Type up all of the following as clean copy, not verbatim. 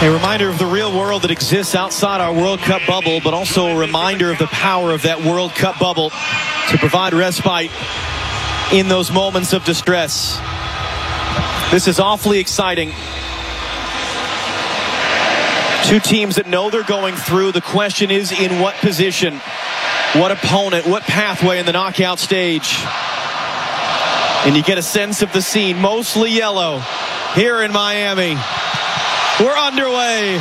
A reminder of the real world that exists outside our World Cup bubble, but also a reminder of the power of that World Cup bubble to provide respite in those moments of distress. This is awfully exciting. Two teams that know they're going through. The question is, in what position, what opponent, what pathway in the knockout stage? And you get a sense of the scene, mostly yellow here in Miami. We're underway.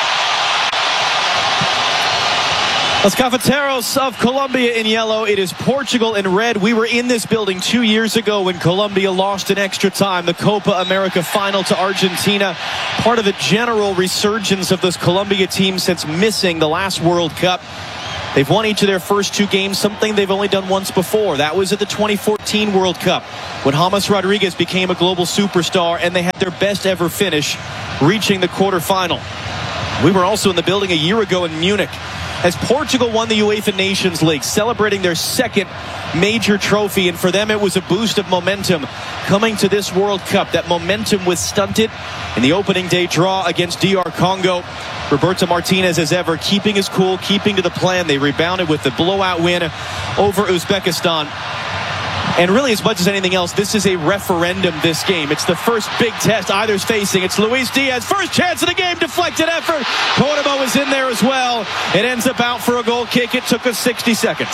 Los Cafeteros of Colombia in yellow. It is Portugal in red. We were in this building 2 years ago when Colombia lost in extra time the Copa America final to Argentina. Part of the general resurgence of this Colombia team since missing the last World Cup. They've won each of their first two games, something they've only done once before. That was at the 2014 World Cup when James Rodriguez became a global superstar and they had their best ever finish, reaching the quarterfinal. We were also in the building a year ago in Munich as Portugal won the UEFA Nations League, celebrating their second major trophy. And for them, it was a boost of momentum coming to this World Cup. That momentum was stunted in the opening day draw against DR Congo. Roberto Martinez, as ever, keeping his cool, keeping to the plan. They rebounded with the blowout win over Uzbekistan. And really, as much as anything else, this is a referendum, this game. It's the first big test either's facing. It's Luis Diaz, first chance of the game, deflected effort. Cordoba was in there as well. It ends up out for a goal kick. It took us 60 seconds.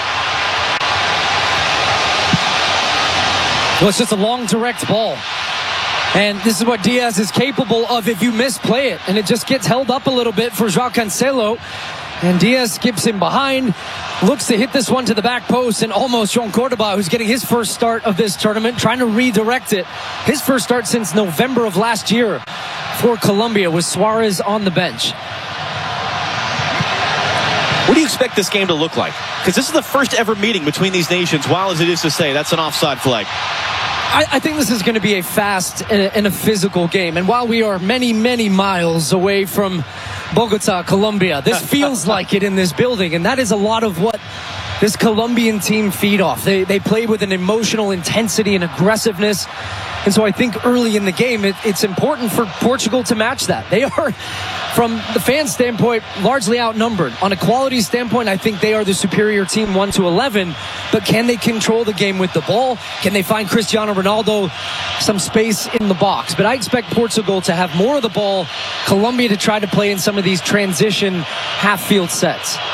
Well, it's just a long, direct ball. And this is what Diaz is capable of if you misplay it. And it just gets held up a little bit for João Cancelo. And Diaz skips him behind, looks to hit this one to the back post, and almost João Cordoba, who's getting his first start of this tournament, trying to redirect it. His first start since November of last year for Colombia with Suarez on the bench. What do you expect this game to look like? Because this is the first ever meeting between these nations, wild as it is to say. That's an offside flag. I think this is going to be a fast and a physical game. And while we are many, many miles away from Bogota, Colombia, this feels like it in this building. And that is a lot of what this Colombian team feed off. They play with an emotional intensity and aggressiveness. And so I think early in the game, it's important for Portugal to match that. They are, from the fan standpoint, largely outnumbered. On a quality standpoint, I think they are the superior team 1-11. But can they control the game with the ball? Can they find Cristiano Ronaldo some space in the box? But I expect Portugal to have more of the ball, Colombia to try to play in some of these transition half-field sets.